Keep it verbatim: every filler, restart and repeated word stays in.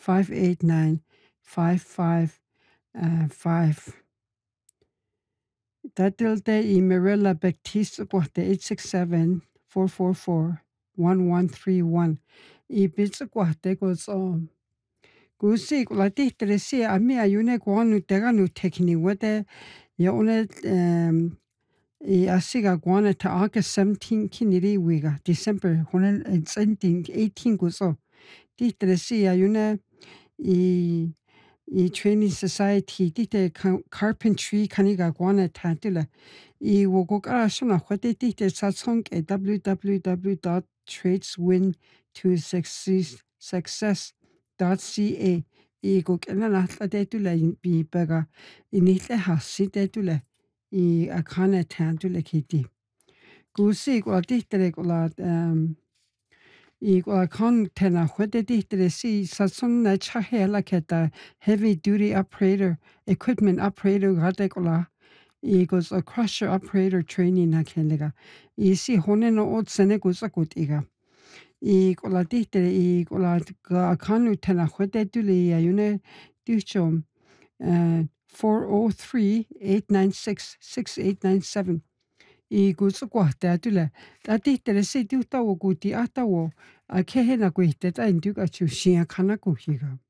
five eight nine, five five five. Tatilde I Marilla Baptiste Guate eight six seven, four four four, one one three one. I Bits Guate goes on. Gusi la titresi a mi ayune guanu teganu tekni wede ya une um I asiga guana ta August seventeenth kiniri wiga December hunen eighteen eighteen guso titresi ayune I I training society tite carpentry kaniga guana tantula I wogokara suna khwete tite satsong e w w w dot tradeswin to success dot c a I gokena natla detula bi bega initle hasi detula I akana tantula kiti gusi kwa tite kwa um I kwa kon tena khwete tite si satsong na chahela keta heavy duty operator equipment operator gade kwa I goes a crusher operator training na kenega I si honen o tsene gusa kutiga I kola tite I kola kanu tena khwete tuli ayune tuchom uh four oh three, eight nine six, six eight nine seven I gusa kwa tatula tatite si tuta wo guti ata wo a kehena kuite ta induka chushia kana kuhiga